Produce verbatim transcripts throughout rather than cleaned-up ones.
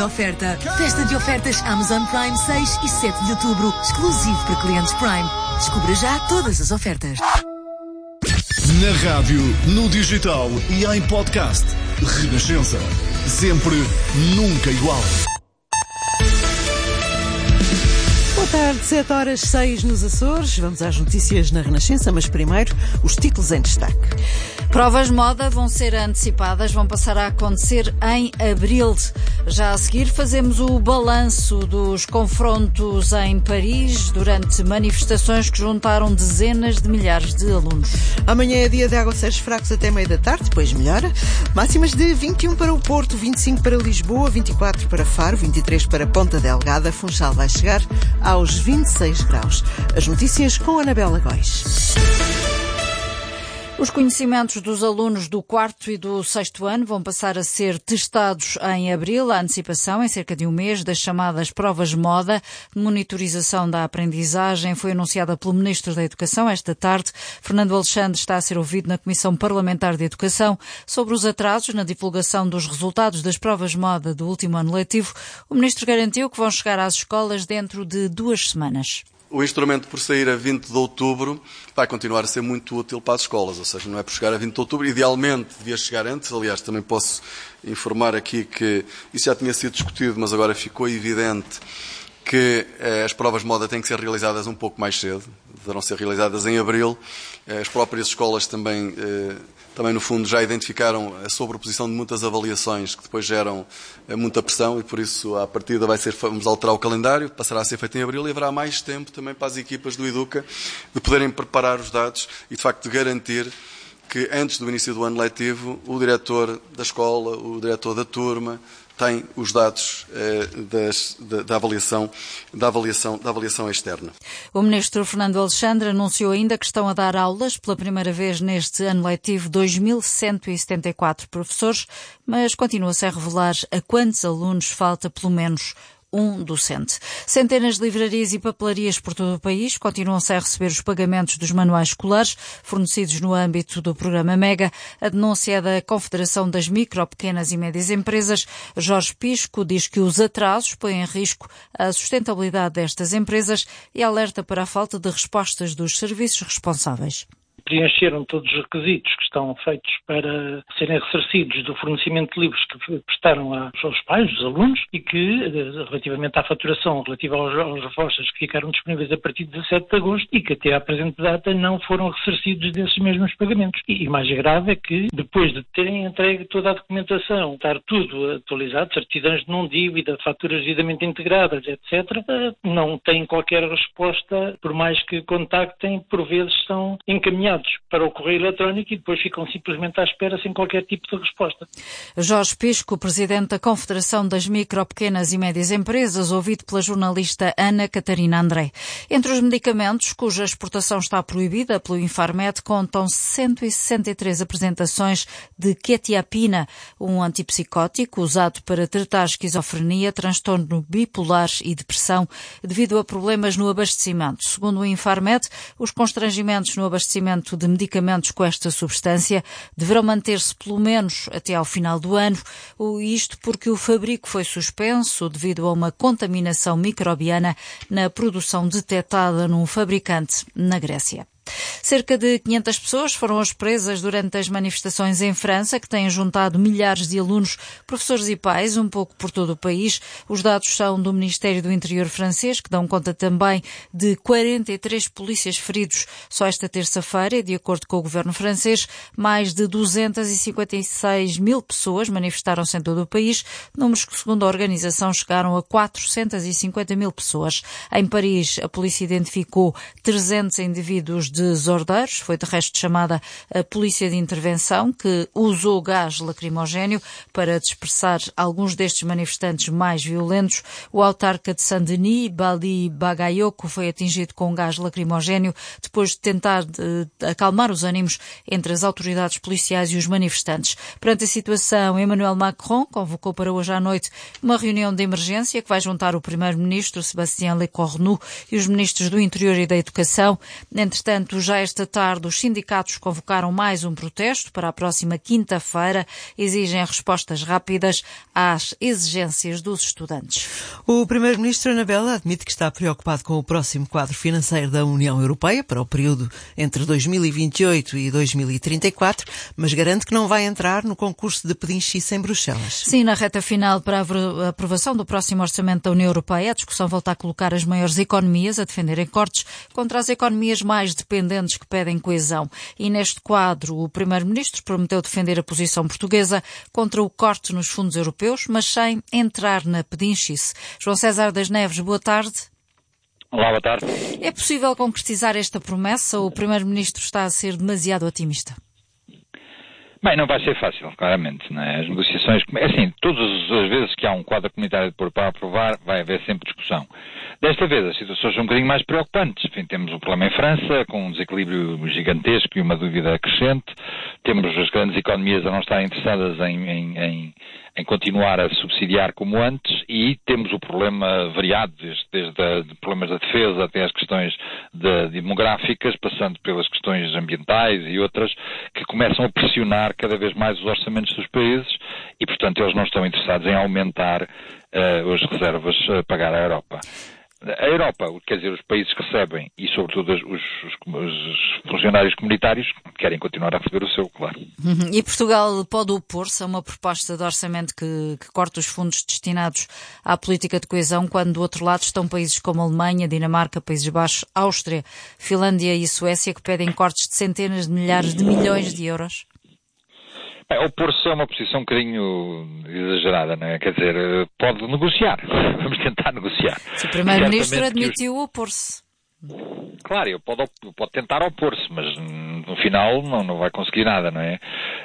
grande oferta. Festa de ofertas Amazon Prime seis e sete de outubro, exclusivo para clientes Prime. Descubra já todas as ofertas. Na rádio, no digital e em podcast. Renascença. Sempre, nunca igual. Boa tarde, sete horas seis nos Açores. Vamos às notícias na Renascença, mas primeiro os títulos em destaque. Provas de moda vão ser antecipadas, vão passar a acontecer em abril. Já a seguir fazemos o balanço dos confrontos em Paris durante manifestações que juntaram dezenas de milhares de alunos. Amanhã é dia de aguaceiros fracos até meio da tarde, depois melhora. Máximas de vinte e um para o Porto, vinte e cinco para Lisboa, vinte e quatro para Faro, vinte e três para Ponta Delgada. Funchal vai chegar aos vinte e seis graus. As notícias com Anabela Góis. Os conhecimentos dos alunos do quarto e do sexto ano vão passar a ser testados em abril. A antecipação, em cerca de um mês, das chamadas provas de moda de monitorização da aprendizagem foi anunciada pelo Ministro da Educação esta tarde. Fernando Alexandre está a ser ouvido na Comissão Parlamentar de Educação sobre os atrasos na divulgação dos resultados das provas de moda do último ano letivo. O Ministro garantiu que vão chegar às escolas dentro de duas semanas. O instrumento, por sair a vinte de outubro, vai continuar a ser muito útil para as escolas, ou seja, não é por chegar a vinte de outubro, idealmente devia chegar antes. Aliás, também posso informar aqui que isso já tinha sido discutido, mas agora ficou evidente que eh, as provas de moda têm que ser realizadas um pouco mais cedo, deverão ser realizadas em abril. As próprias escolas também, eh, também, no fundo, já identificaram a sobreposição de muitas avaliações que depois geram eh, muita pressão e, por isso, à partida vai ser, vamos alterar o calendário, passará a ser feito em abril e haverá mais tempo também para as equipas do Educa de poderem preparar os dados e, de facto, de garantir que, antes do início do ano letivo, o diretor da escola, o diretor da turma, tem os dados eh, das, da, da, avaliação, da, avaliação, da avaliação externa. O Ministro Fernando Alexandre anunciou ainda que estão a dar aulas pela primeira vez neste ano letivo dois mil cento e setenta e quatro professores, mas continua-se a revelar a quantos alunos falta pelo menos um docente. Centenas de livrarias e papelarias por todo o país continuam-se a receber os pagamentos dos manuais escolares fornecidos no âmbito do programa MEGA. A denúncia é da Confederação das Micro, Pequenas e Médias Empresas. Jorge Pisco diz que os atrasos põem em risco a sustentabilidade destas empresas e alerta para a falta de respostas dos serviços responsáveis. Preencheram todos os requisitos que estão feitos para serem ressarcidos do fornecimento de livros que prestaram aos pais, aos alunos, e que, relativamente à faturação, relativa aos, aos vouchers que ficaram disponíveis a partir de dezassete de agosto e que até à presente data não foram ressarcidos desses mesmos pagamentos. E o mais grave é que, depois de terem entregue toda a documentação, estar tudo atualizado, certidões de não dívida, faturas devidamente integradas, etcétera, não têm qualquer resposta, por mais que contactem, por vezes são encaminhados para o correio eletrónico e depois ficam simplesmente à espera sem qualquer tipo de resposta. Jorge Pisco, presidente da Confederação das Micro, Pequenas e Médias Empresas, ouvido pela jornalista Ana Catarina André. Entre os medicamentos cuja exportação está proibida pelo Infarmed contam cento e sessenta e três apresentações de quetiapina, um antipsicótico usado para tratar esquizofrenia, transtorno bipolar e depressão, devido a problemas no abastecimento. Segundo o Infarmed, os constrangimentos no abastecimento de medicamentos com esta substância deverão manter-se pelo menos até ao final do ano, isto porque o fabrico foi suspenso devido a uma contaminação microbiana na produção detectada num fabricante na Grécia. Cerca de quinhentas pessoas foram as presas durante as manifestações em França, que têm juntado milhares de alunos, professores e pais, um pouco por todo o país. Os dados são do Ministério do Interior francês, que dão conta também de quarenta e três polícias feridos só esta terça-feira. E, de acordo com o governo francês, mais de duzentas e cinquenta e seis mil pessoas manifestaram-se em todo o país, números que, segundo a organização, chegaram a quatrocentas e cinquenta mil pessoas. Em Paris, a polícia identificou trezentos indivíduos desordeiros. Foi de resto chamada a Polícia de Intervenção, que usou gás lacrimogéneo para dispersar alguns destes manifestantes mais violentos. O autarca de Saint-Denis, Bali Bagayoko, foi atingido com gás lacrimogéneo depois de tentar de, de acalmar os ânimos entre as autoridades policiais e os manifestantes. Perante a situação, Emmanuel Macron convocou para hoje à noite uma reunião de emergência que vai juntar o primeiro-ministro, Sébastien Lecornu, e os ministros do Interior e da Educação. Entretanto, entanto, já esta tarde os sindicatos convocaram mais um protesto para a próxima quinta-feira. Exigem respostas rápidas às exigências dos estudantes. O primeiro-ministro Anabela admite que está preocupado com o próximo quadro financeiro da União Europeia para o período entre dois mil e vinte e oito e dois mil e trinta e quatro, mas garante que não vai entrar no concurso de pedinchice em Bruxelas. Sim, na reta final para a aprovação do próximo orçamento da União Europeia, a discussão volta a colocar as maiores economias a defenderem cortes contra as economias mais dependentes que pedem coesão. E neste quadro, o primeiro-ministro prometeu defender a posição portuguesa contra o corte nos fundos europeus, mas sem entrar na pedinchice. João César das Neves, boa tarde. Olá, boa tarde. É possível concretizar esta promessa ou o primeiro-ministro está a ser demasiado otimista? Bem, não vai ser fácil, claramente, não é? As negociações, assim, todas as vezes que há um quadro comunitário para aprovar, vai haver sempre discussão. Desta vez as situações são um bocadinho mais preocupantes. Enfim, temos o problema em França, com um desequilíbrio gigantesco e uma dúvida crescente. Temos as grandes economias a não estarem interessadas em, em, em, em continuar a subsidiar como antes, e temos o problema variado, desde, desde a, de problemas da defesa até as questões de, demográficas, passando pelas questões ambientais e outras, que começam a pressionar cada vez mais os orçamentos dos países e, portanto, eles não estão interessados em aumentar uh, as reservas a pagar à Europa. A Europa, quer dizer, os países que recebem e, sobretudo, os, os, os funcionários comunitários querem continuar a receber o seu, claro. Uhum. E Portugal pode opor-se a uma proposta de orçamento que, que corta os fundos destinados à política de coesão, quando do outro lado estão países como a Alemanha, Dinamarca, Países Baixos, Áustria, Finlândia e Suécia, que pedem cortes de centenas de milhares de milhões de euros? Bem, opor-se é uma posição um bocadinho exagerada, não é? Quer dizer, pode negociar. Vamos tentar negociar. Se o Primeiro-Ministro admitiu os... opor-se. Claro, ele pode, pode tentar opor-se, mas no final não, não vai conseguir nada, não é?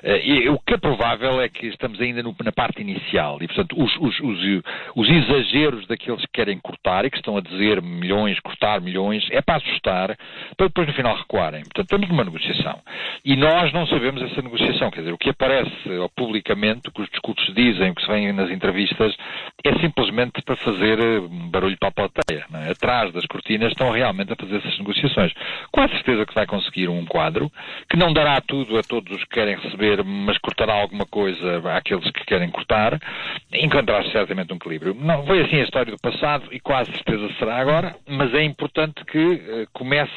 E o que é provável é que estamos ainda no, na parte inicial e, portanto, os, os, os, os exageros daqueles que querem cortar e que estão a dizer milhões, cortar milhões, é para assustar, para depois no final recuarem. Portanto, estamos numa negociação. E nós não sabemos essa negociação, quer dizer, o que aparece publicamente, o que os discursos dizem, o que se vê nas entrevistas, é simplesmente para fazer barulho para a plateia, não é? Atrás das cortinas estão realmente a fazer essas negociações. Com a certeza que vai conseguir um quadro que não dará tudo a todos os que querem receber, mas cortará alguma coisa àqueles que querem cortar, encontrar certamente um equilíbrio. Não foi assim a história do passado e quase certeza será agora, mas é importante que uh, comece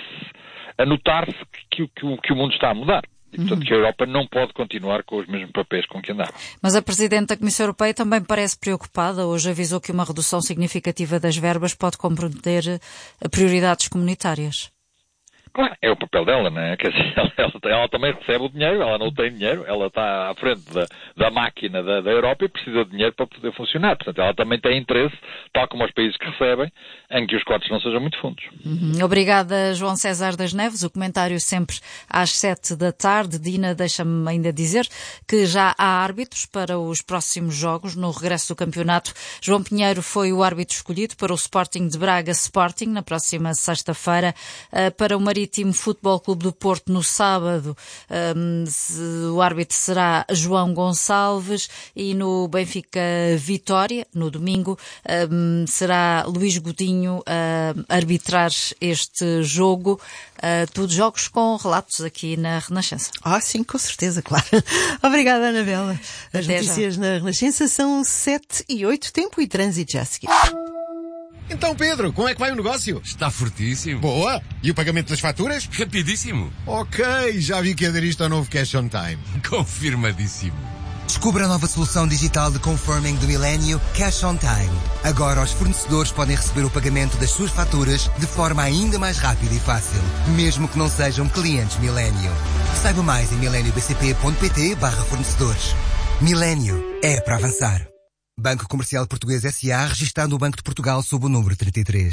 a notar-se que, que, que o mundo está a mudar. E, portanto, que a Europa não pode continuar com os mesmos papéis com que andava. Mas a Presidente da Comissão Europeia também parece preocupada. Hoje avisou que uma redução significativa das verbas pode comprometer prioridades comunitárias. Claro, é o papel dela, não é? Quer dizer, ela, ela, ela também recebe o dinheiro, ela não tem dinheiro, ela está à frente da, da máquina da, da Europa e precisa de dinheiro para poder funcionar. Portanto, ela também tem interesse, tal como os países que recebem, em que os cortes não sejam muito fundos. Uhum. Obrigada, João César das Neves. O comentário sempre às sete da tarde. Dina, deixa-me ainda dizer que já há árbitros para os próximos jogos no regresso do campeonato. João Pinheiro foi o árbitro escolhido para o Sporting de Braga Sporting na próxima sexta-feira, para o Marítimo Futebol Clube do Porto no sábado. Um, o árbitro será João Gonçalves e no Benfica Vitória, no domingo, um, será Luís Godinho a uh, arbitrar este jogo. Uh, tudo jogos com relatos aqui na Renascença. Ah, sim, com certeza, claro. Obrigada, Anabela. As Até notícias já. Na Renascença são sete e oito, tempo e trânsito já a seguir. Então, Pedro, como é que vai o negócio? Está fortíssimo. Boa! E o pagamento das faturas? Rapidíssimo. Ok, já vi que aderiste ao novo Cash on Time. Confirmadíssimo. Descubra a nova solução digital de confirming do Milênio, Cash on Time. Agora os fornecedores podem receber o pagamento das suas faturas de forma ainda mais rápida e fácil, mesmo que não sejam clientes Milênio. Saiba mais em mileniobcp.pt barra fornecedores. Milênio é para avançar. Banco Comercial Português S A, registado no Banco de Portugal sob o número trinta e três.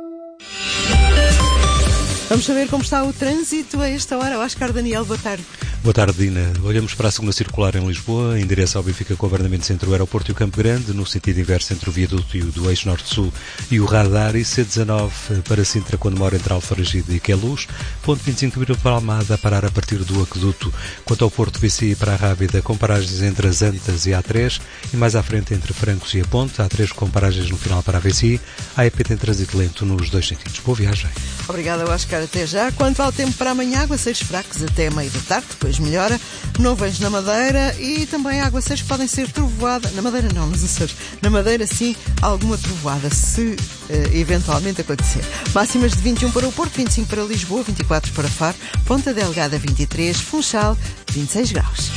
Vamos saber como está o trânsito a esta hora. Oscar Daniel, boa tarde. Boa tarde, Dina. Olhamos para a segunda circular em Lisboa, em direção ao Benfica, com o abrandamento entre o aeroporto e o Campo Grande, no sentido inverso entre o viaduto e o do eixo norte-sul e o radar, e C dezanove para Sintra, quando mora entre Alfarragide e Queluz, ponto vinte e cinco de para Almada, a parar a partir do aqueduto. Quanto ao Porto V C I para a Rábida, com paragens entre as Antas e a A três, e mais à frente entre Francos e a Ponte, A três com paragens no final para a V C I, a E P tem trânsito lento nos dois sentidos. Boa viagem. Obrigada, Oscar. Até já. Quanto ao tempo para amanhã, aguaceiros fracos até meio da tarde, depois melhora. Nuvens na Madeira e também aguaceiros que podem ser trovoada. Na Madeira não, nos Açores. Na Madeira, sim, alguma trovoada, se uh, eventualmente acontecer. Máximas de vinte e um para o Porto, vinte e cinco para Lisboa, vinte e quatro para Faro, Ponta Delgada vinte e três, Funchal vinte e seis graus.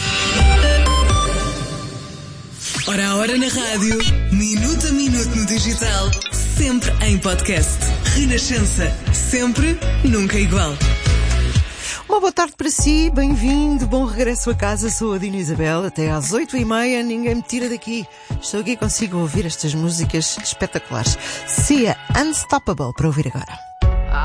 Hora a hora na rádio, minuto a minuto no digital, sempre em podcast. Renascença, sempre, nunca igual. Uma boa tarde para si, bem-vindo, bom regresso a casa, sou a Dina Isabel, até às oito e meia, ninguém me tira daqui. Estou aqui, consigo ouvir estas músicas espetaculares. Sia Unstoppable para ouvir agora.